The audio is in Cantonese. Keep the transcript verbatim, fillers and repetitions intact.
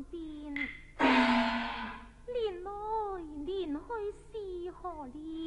旁邊，連來連去是何年？